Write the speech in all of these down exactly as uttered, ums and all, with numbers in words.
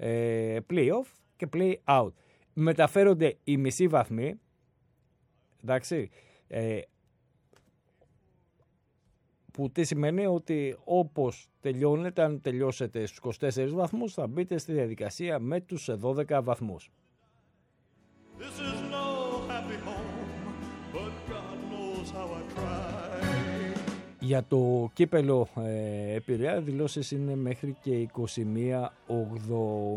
ε, play-off και play-out. Μεταφέρονται οι μισοί βαθμοί, εντάξει, ε, που τι σημαίνει ότι όπως τελειώνετε, αν τελειώσετε στους είκοσι τέσσερις βαθμούς, θα μπείτε στη διαδικασία με τους δώδεκα βαθμούς. Για το κύπελο ε, Πειραιά, δηλώσεις είναι μέχρι και είκοσι μία όγδοου.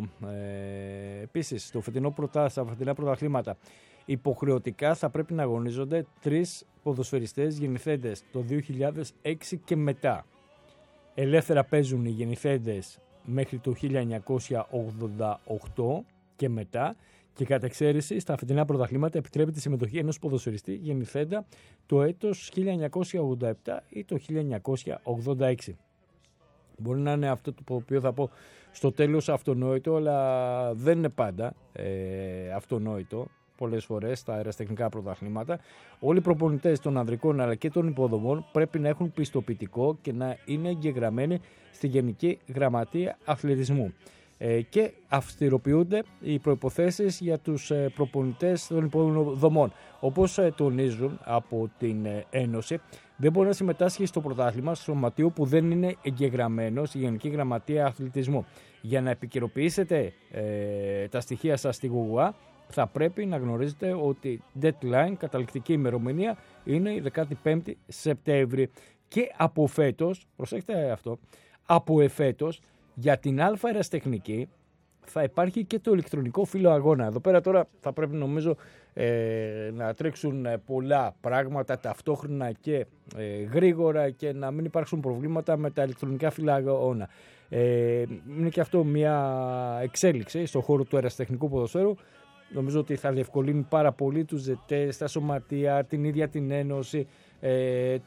Ε, επίσης, στο φετινό πρωτά, στα φετινά πρωταθλήματα, υποχρεωτικά θα πρέπει να αγωνίζονται τρεις ποδοσφαιριστές γεννηθέντες το δύο χιλιάδες έξι και μετά. Ελεύθερα παίζουν οι γεννηθέντες μέχρι το χίλια εννιακόσια ογδόντα οκτώ και μετά, και κατά εξαίρεση στα φετινά πρωταθλήματα επιτρέπεται η συμμετοχή ενός ποδοσφαιριστή γεννηθέντα το έτος χίλια εννιακόσια ογδόντα επτά ή το χίλια εννιακόσια ογδόντα έξι. Μπορεί να είναι αυτό το οποίο θα πω στο τέλος αυτονόητο, αλλά δεν είναι πάντα ε, αυτονόητο. Πολλές φορές στα αεραστεχνικά πρωταθλήματα όλοι οι προπονητές των ανδρικών αλλά και των υποδομών πρέπει να έχουν πιστοποιητικό και να είναι εγγεγραμμένοι στη Γενική Γραμματεία Αθλητισμού. Ε, και αυστηροποιούνται οι προϋποθέσεις για τους ε, προπονητές των υποδομών. Όπως ε, τονίζουν από την ε, Ένωση, δεν μπορεί να συμμετάσχει στο πρωτάθλημα σωματείο που δεν είναι εγγεγραμμένο στη Γενική Γραμματεία Αθλητισμού. Για να επικαιροποιήσετε ε, τα στοιχεία σας στη Γουγουά, θα πρέπει να γνωρίζετε ότι deadline, καταληκτική ημερομηνία, είναι η δεκάτη πέμπτη Σεπτέμβρη. Και από φέτος, προσέξτε αυτό, από εφέτος, για την Α αεραστεχνική θα υπάρχει και το ηλεκτρονικό φύλλο αγώνα. Εδώ πέρα τώρα θα πρέπει νομίζω ε, να τρέξουν πολλά πράγματα ταυτόχρονα και ε, γρήγορα και να μην υπάρξουν προβλήματα με τα ηλεκτρονικά φύλλα αγώνα. Ε, είναι και αυτό μια εξέλιξη στον χώρο του αεραστεχνικού ποδοσφαίρου. Νομίζω ότι θα διευκολύνει πάρα πολύ τους ζετές, τα σωματεία, την ίδια την Ένωση. Ε,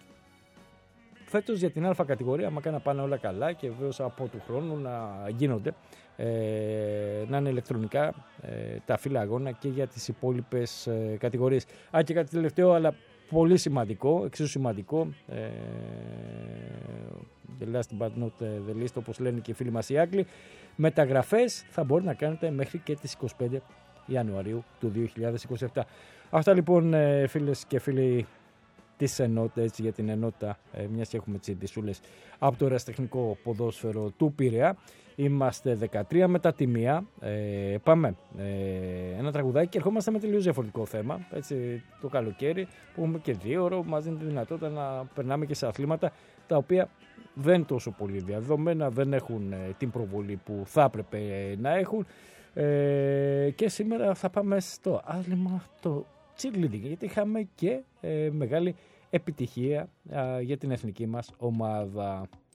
Φέτος για την Α κατηγορία, μακάρι να πάνε όλα καλά και βέβαιως από του χρόνου να γίνονται, ε, να είναι ηλεκτρονικά ε, τα φύλλα αγώνα και για τις υπόλοιπες ε, κατηγορίες. Α, και κάτι τελευταίο, αλλά πολύ σημαντικό, εξίσου σημαντικό, ε, the last but not the least, όπως λένε και οι φίλοι μας οι Άγγλοι, μεταγραφές θα μπορεί να κάνετε μέχρι και τις είκοσι πέντε Ιανουαρίου του δύο χιλιάδες είκοσι επτά. Αυτά λοιπόν, ε, φίλες και φίλοι της ενότητα, έτσι, για την ενότητα, ε, μιας και έχουμε τις ειδισούλες από το αεραστεχνικό ποδόσφαιρο του Πειραιά. Είμαστε δεκατρία μετά τη μία. Ε, πάμε ε, ένα τραγουδάκι και ερχόμαστε με τελείως διαφορετικό θέμα. Έτσι, το καλοκαίρι που έχουμε και δύο ώρο, μας δίνει τη δυνατότητα να περνάμε και σε αθλήματα τα οποία δεν είναι τόσο πολύ διαδεδομένα, δεν έχουν ε, την προβολή που θα έπρεπε ε, να έχουν. Ε, και σήμερα θα πάμε στο άθλημα το cheerleading, γιατί είχαμε και ε, μεγάλη επιτυχία ε, για την εθνική μας ομάδα.